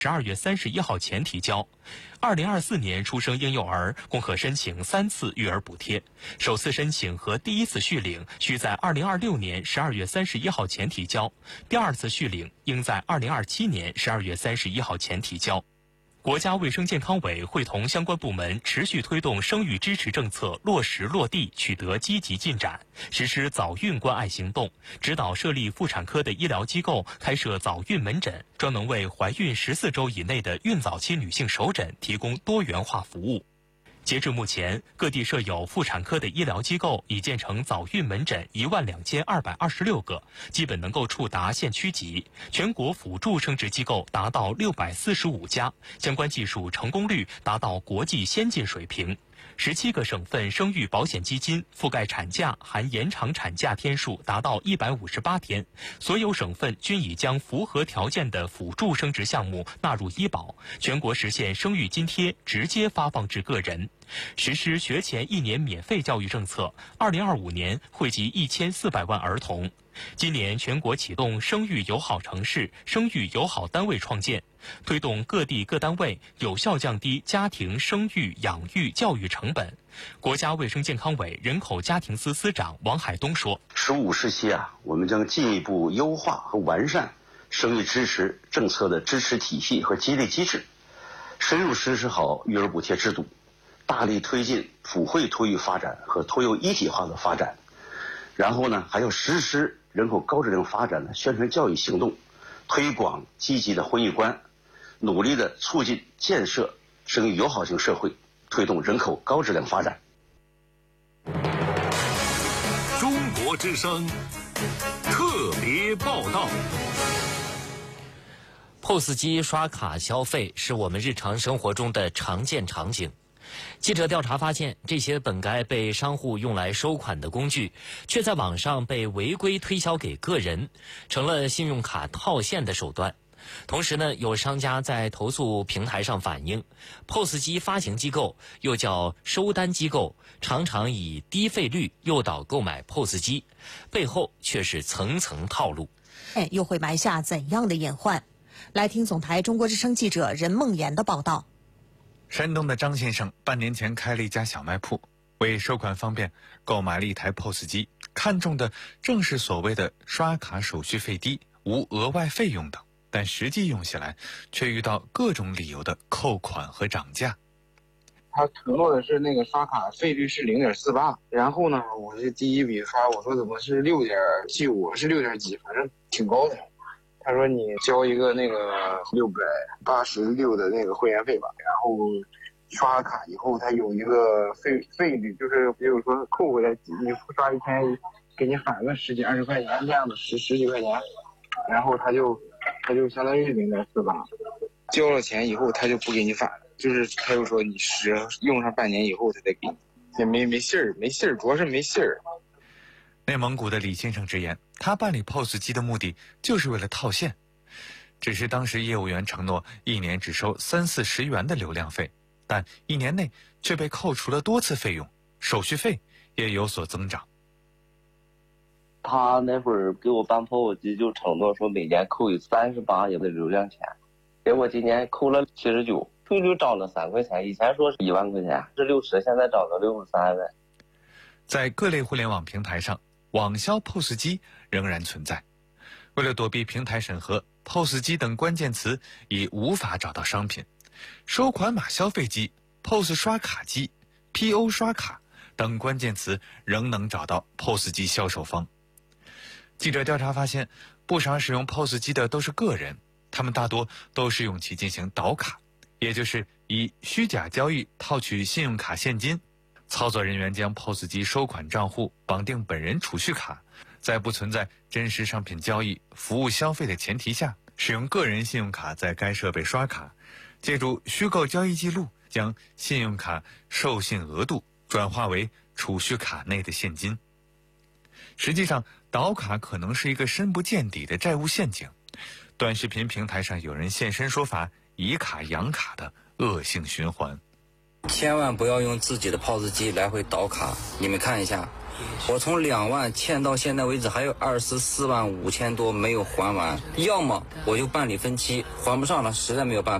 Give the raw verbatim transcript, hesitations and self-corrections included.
十二月三十一号前提交。二零二四年出生婴幼儿共可申请三次育儿补贴，首次申请和第一次续领需在二零二六年十二月三十一号前提交，第二次续领应在二零二七年十二月三十一号前提交。国家卫生健康委会同相关部门持续推动生育支持政策落实落地取得积极进展，实施早孕关爱行动，指导设立妇产科的医疗机构开设早孕门诊，专门为怀孕十四周以内的孕早期女性首诊提供多元化服务。截至目前，各地设有妇产科的医疗机构已建成早孕门诊一万两千二百二十六个，基本能够触达县区级。全国辅助生殖机构达到六百四十五家，相关技术成功率达到国际先进水平。十七个省份生育保险基金覆盖产假含延长产假天数达到一百五十八天，所有省份均已将符合条件的辅助生殖项目纳入医保，全国实现生育津贴直接发放至个人。实施学前一年免费教育政策，二零二五年惠及一千四百万儿童。今年全国启动生育友好城市、生育友好单位创建，推动各地各单位有效降低家庭生育、养育、教育成本。国家卫生健康委人口家庭司司长王海东说：“ 十五时期啊，我们将进一步优化和完善生育支持政策的支持体系和激励机制，深入实施好育儿补贴制度，大力推进普惠托育发展和托幼一体化的发展。然后呢，还要实施人口高质量发展的宣传教育行动，推广积极的婚育观，努力的促进建设生育友好型社会，推动人口高质量发展。” 中国之声特别报道。 P O S 机刷卡消费是我们日常生活中的常见场景。记者调查发现，这些本该被商户用来收款的工具，却在网上被违规推销给个人，成了信用卡套现的手段。同时呢，有商家在投诉平台上反映 ，P O S 机发行机构又叫收单机构，常常以低费率诱导购买 P O S 机，背后却是层层套路。 哎，又会埋下怎样的隐患？来听总台中国之声记者任梦妍的报道。 山东的张先生半年前开了一家小卖铺，为收款方便，购买了一台 P O S 机，看中的正是所谓的刷卡手续费低、无额外费用等，但实际用起来却遇到各种理由的扣款和涨价。 他承诺的是那个刷卡费率是零点四八，然后呢，我是第一笔刷，我说怎么是六点七五，是六点几，反正挺高的。他说你交一个那个六百八十六的那个会员费吧，然后刷卡以后他有一个费费率，就是比如说扣回来，你刷一天给你返个十几二十块钱这样的，十十几块钱，然后他就他就相当于零点四八，交了钱以后他就不给你返了，就是他又说你使用上半年以后他再给你，也没没信儿，没信儿，主要是没信儿。 内蒙古的李先生直言，他办理 P O S 机的目的就是为了套现，只是当时业务员承诺一年只收三四十元的流量费，但一年内却被扣除了多次费用，手续费也有所增长。 他那会儿给我办 P O S 机就承诺说每年扣三十八元的流量钱，给我今年扣了七十九，费率涨了三块钱，以前说是一万块钱是六十，现在涨到六十三了。 在各类互联网平台上，网销 P O S 机仍然存在。为了躲避平台审核， P O S 机等关键词已无法找到商品。收款码消费机、P O S 刷卡机、P O 刷卡等关键词仍能找到 P O S 机销售方。记者调查发现，不少使用 P O S 机的都是个人，他们大多都是用其进行倒卡，也就是以虚假交易套取信用卡现金。操作人员将 P O S 机收款账户绑定本人储蓄卡，在不存在真实商品交易、服务消费的前提下，使用个人信用卡在该设备刷卡，借助虚构交易记录，将信用卡授信额度转化为储蓄卡内的现金。实际上，倒卡可能是一个深不见底的债务陷阱。短视频平台上有人现身说法，以卡养卡的恶性循环。 千万不要用自己的 P O S 机来回倒卡，你们看一下， 我从两万欠到现在为止还有二十四万五千多没有还完，要么我就办理分期，还不上了实在没有办法。